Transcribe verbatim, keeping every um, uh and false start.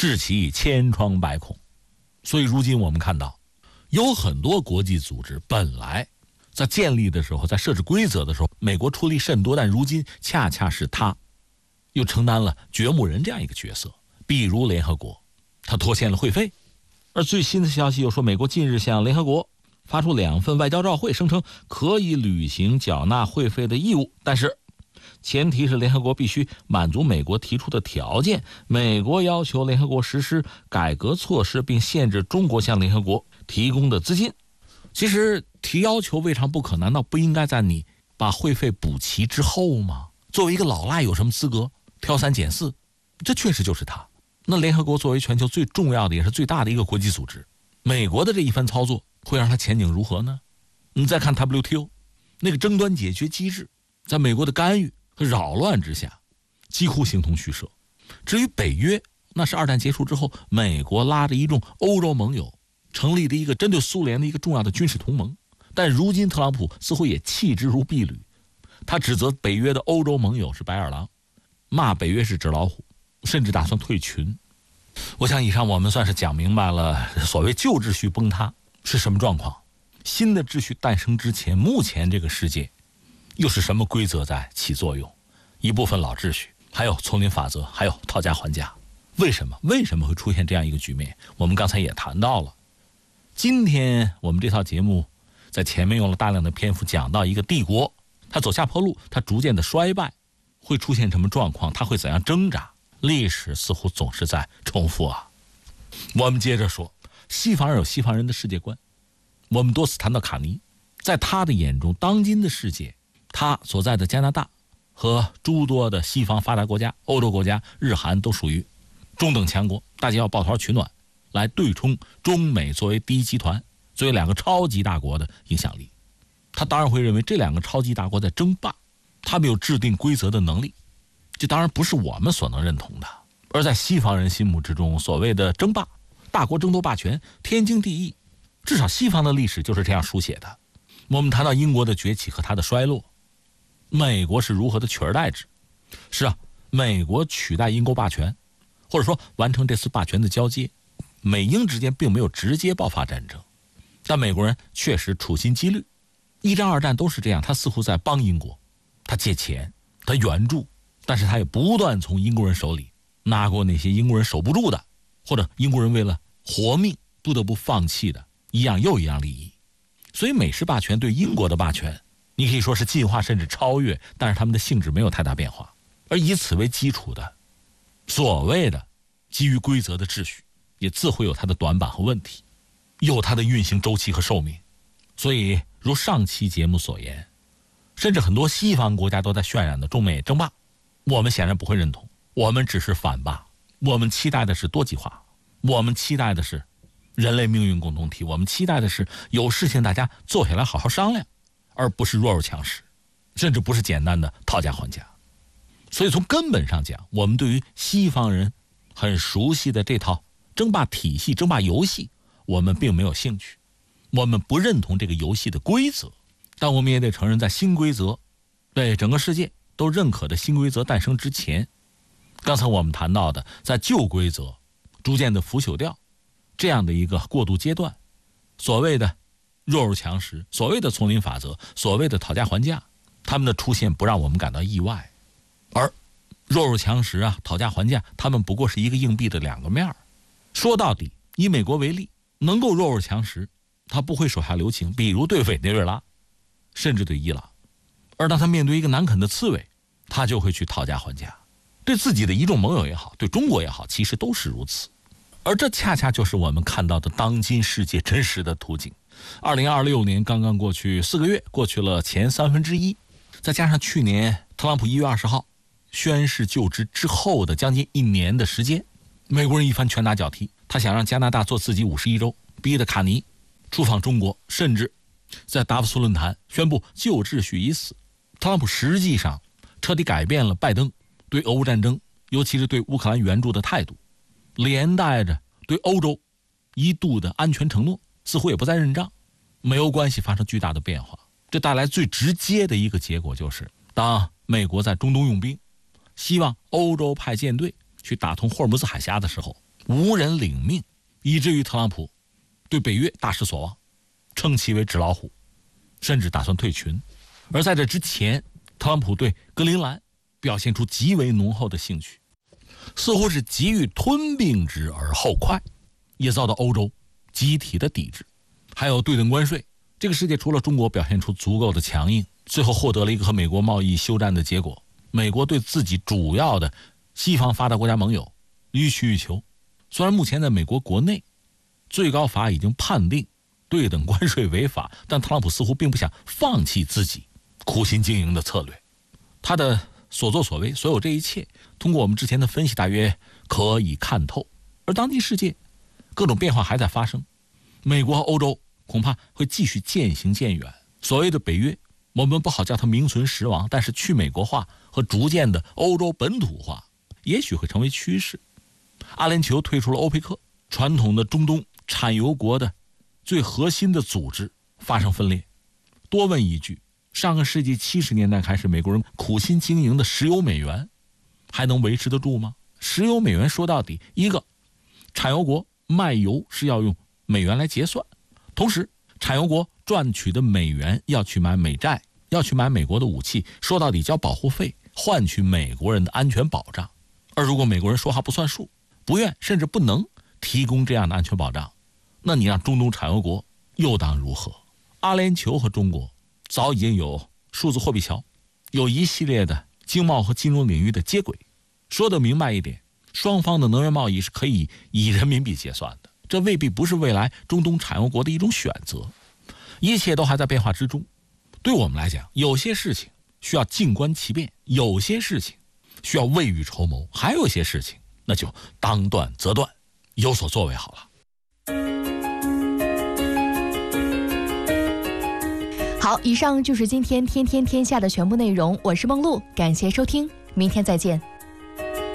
治其千疮百孔。所以如今我们看到，有很多国际组织本来在建立的时候，在设置规则的时候，美国出力甚多，但如今恰恰是他又承担了掘墓人这样一个角色。比如联合国，他拖欠了会费。而最新的消息又说，美国近日向联合国发出两份外交照会，声称可以履行缴纳会费的义务，但是前提是联合国必须满足美国提出的条件。美国要求联合国实施改革措施，并限制中国向联合国提供的资金。其实提要求未尝不可，难道不应该在你把会费补齐之后吗？作为一个老赖有什么资格挑三拣四？这确实就是他。那联合国作为全球最重要的也是最大的一个国际组织，美国的这一番操作会让他前景如何呢？你再看 W T O 那个争端解决机制，在美国的干预和扰乱之下几乎形同虚设。至于北约，那是二战结束之后美国拉着一众欧洲盟友成立的一个针对苏联的一个重要的军事同盟，但如今特朗普似乎也弃之如敝履。他指责北约的欧洲盟友是白眼狼，骂北约是纸老虎，甚至打算退群。我想以上我们算是讲明白了所谓旧秩序崩塌是什么状况，新的秩序诞生之前，目前这个世界又是什么规则在起作用。一部分老秩序，还有丛林法则，还有讨价还价。为什么为什么会出现这样一个局面？我们刚才也谈到了。今天我们这套节目在前面用了大量的篇幅讲到一个帝国，它走下坡路，它逐渐的衰败，会出现什么状况，它会怎样挣扎。历史似乎总是在重复啊。我们接着说，西方人有西方人的世界观。我们多次谈到卡尼，在他的眼中，当今的世界，他所在的加拿大和诸多的西方发达国家、欧洲国家、日韩都属于中等强国，大家要抱团取暖，来对冲中美作为第一集团、作为两个超级大国的影响力。他当然会认为这两个超级大国在争霸，他们有制定规则的能力，这当然不是我们所能认同的。而在西方人心目之中，所谓的争霸，大国争夺霸权，天经地义，至少西方的历史就是这样书写的。我们谈到英国的崛起和它的衰落，美国是如何的取而代之？是啊，美国取代英国霸权，或者说完成这次霸权的交接。美英之间并没有直接爆发战争，但美国人确实处心积虑，一战二战都是这样，他似乎在帮英国，他借钱，他援助，但是他也不断从英国人手里拿过那些英国人守不住的，或者英国人为了活命不得不放弃的一样又一样利益。所以美式霸权对英国的霸权，你可以说是进化甚至超越，但是他们的性质没有太大变化。而以此为基础的所谓的基于规则的秩序，也自会有它的短板和问题，有它的运行周期和寿命。所以如上期节目所言，甚至很多西方国家都在渲染的中美争霸，我们显然不会认同。我们只是反霸，我们期待的是多极化，我们期待的是人类命运共同体，我们期待的是有事情大家坐下来好好商量，而不是弱肉强食，甚至不是简单的讨价还价。所以从根本上讲，我们对于西方人很熟悉的这套争霸体系、争霸游戏，我们并没有兴趣，我们不认同这个游戏的规则。但我们也得承认，在新规则对整个世界都认可的新规则诞生之前，刚才我们谈到的在旧规则逐渐的腐朽掉这样的一个过渡阶段，所谓的弱肉强食，所谓的丛林法则，所谓的讨价还价，他们的出现不让我们感到意外。而弱肉强食啊，讨价还价，他们不过是一个硬币的两个面。说到底，以美国为例，能够弱肉强食，他不会手下留情，比如对委内瑞拉，甚至对伊朗。而当他面对一个难啃的刺猬，他就会去讨价还价。对自己的一众盟友也好，对中国也好，其实都是如此。而这恰恰就是我们看到的当今世界真实的图景。二零二六年刚刚过去四个月，过去了前三分之一，再加上去年特朗普一月二十号宣誓就职之后的将近一年的时间，美国人一番拳打脚踢，他想让加拿大做自己五十一州，逼得卡尼出访中国，甚至在达沃斯论坛宣布旧秩序已死。特朗普实际上彻底改变了拜登对俄乌战争，尤其是对乌克兰援助的态度，连带着对欧洲一度的安全承诺似乎也不再认账，美欧关系发生巨大的变化。这带来最直接的一个结果就是，当美国在中东用兵，希望欧洲派舰队去打通霍尔木兹海峡的时候， 无人领命，以至于特朗普对北约大失所望，称其为纸老虎，甚至打算退群。而在这之前，特朗普对格陵兰表现出极为浓厚的兴趣，似乎是急于吞并之而后快，也遭到欧洲集体的抵制。还有对等关税，这个世界除了中国表现出足够的强硬，最后获得了一个和美国贸易休战的结果。美国对自己主要的西方发达国家盟友予取予求。虽然目前在美国国内最高法已经判定对等关税违法，但特朗普似乎并不想放弃自己苦心经营的策略。他的所作所为，所有这一切，通过我们之前的分析大约可以看透。而当今世界各种变化还在发生，美国和欧洲恐怕会继续渐行渐远。所谓的北约，我们不好叫它名存实亡，但是去美国化和逐渐的欧洲本土化也许会成为趋势。阿联酋退出了欧佩克，传统的中东产油国的最核心的组织发生分裂。多问一句，上个世纪七十年代开始美国人苦心经营的石油美元还能维持得住吗？石油美元说到底，一个产油国卖油是要用美元来结算，同时产油国赚取的美元要去买美债，要去买美国的武器，说到底交保护费，换取美国人的安全保障。而如果美国人说话不算数，不愿甚至不能提供这样的安全保障，那你让中东产油国又当如何？阿联酋和中国早已经有数字货币桥，有一系列的经贸和金融领域的接轨。说得明白一点，双方的能源贸易是可以以人民币结算的，这未必不是未来中东产油国的一种选择。一切都还在变化之中。对我们来讲，有些事情需要静观其变，有些事情需要未雨绸缪，还有一些事情那就当断则断，有所作为好了。 好，以上就是今天天天天下的全部内容，我是梦露，感谢收听，明天再见。